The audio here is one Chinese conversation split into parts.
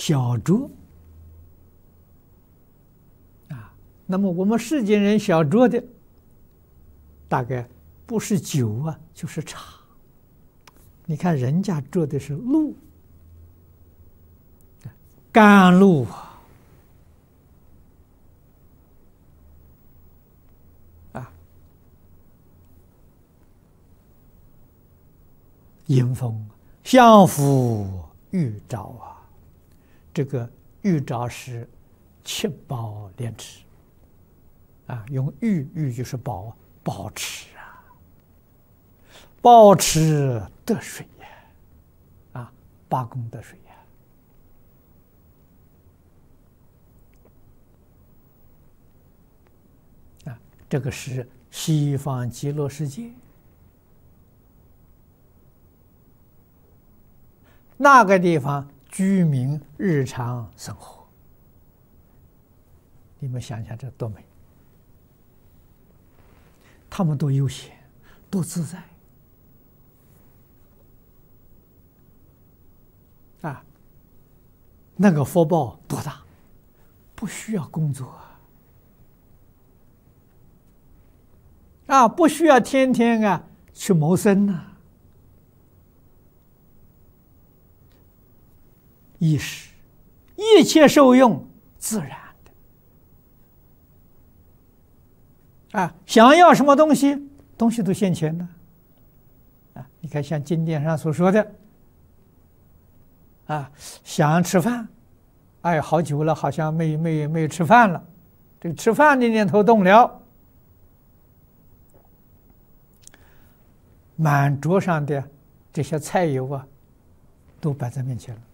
小酌啊。那么我们世间人小酌的，大概不是酒啊，就是茶。你看人家酌的是露，甘露啊，迎风相扶玉沼啊。这个玉沼是七宝莲池啊，用玉就是宝池啊，宝池得水呀，啊，八功德水呀，啊，这个是西方极乐世界，那个地方居民日常生活，你们想想这多美！他们多悠闲，多自在啊！那个福报多大，不需要工作啊，不需要天天啊去谋生呐。衣食一切受用自然的啊，想要什么东西，东西都现前的啊。你看像经典上所说的啊，想吃饭，哎，好久了，好像没吃饭了，这个吃饭的念头动了，满桌上的这些菜肴啊，都摆在面前了。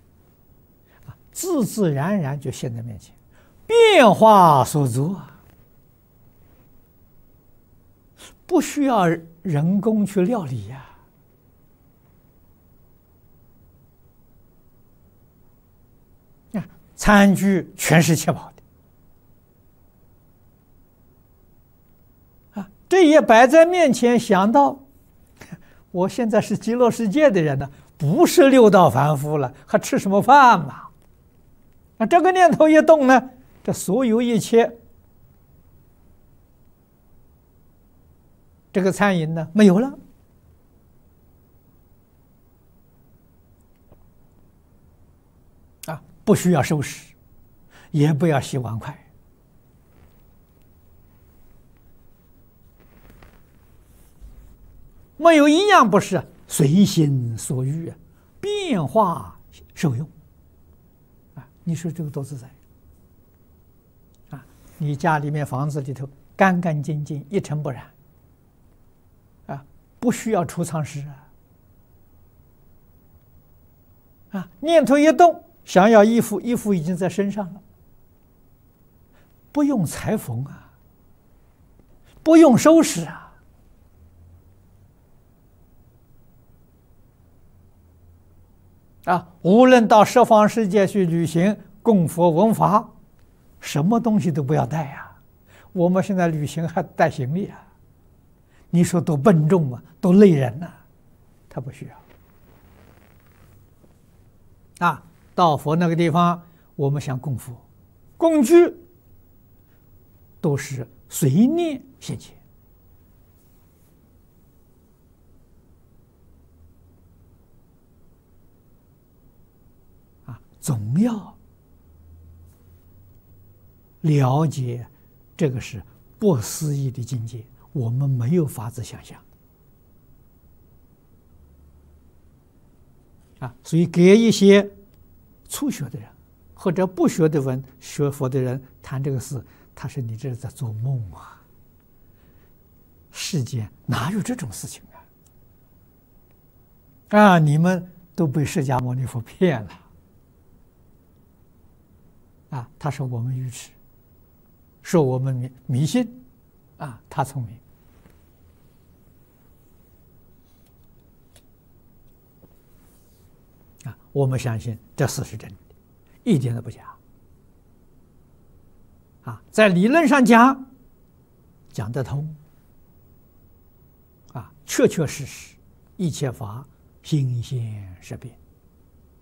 自自然然就现在面前，变化所作，不需要人工去料理呀。餐具全是切宝的啊，这也摆在面前，想到我现在是极乐世界的人呢，不是六道凡夫了，还吃什么饭嘛？那这个念头一动呢，这所有一切这个餐饮呢没有了啊，不需要收拾，也不要洗碗筷，没有一样不是随心所欲啊，变化受用。你说这个多自在啊！你家里面房子里头干干净净，一尘不染啊，不需要储藏室啊！念头一动，想要衣服，衣服已经在身上了，不用裁缝啊，不用收拾啊！无论到十方世界去旅行、供佛闻法，什么东西都不要带呀。我们现在旅行还带行李啊，你说多笨重啊，多累人呐！他不需要啊。到佛那个地方，我们想供佛，工具都是随念现前。总要了解这个是不思议的境界，我们没有法子想象啊。所以给一些初学的人或者不学的人、学佛的人谈这个事，他说你这是在做梦啊！世间哪有这种事情啊？你们都被释迦牟尼佛骗了。啊，他说我们愚痴，说我们迷信，啊，他聪明。啊，我们相信这事是真的，一点都不假。啊，在理论上讲得通。啊，确确实实，一切法心现识变。